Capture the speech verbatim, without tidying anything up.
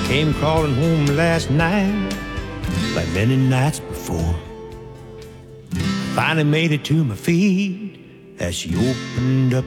came crawling home last night like many nights before. I finally made it to my feet as she opened up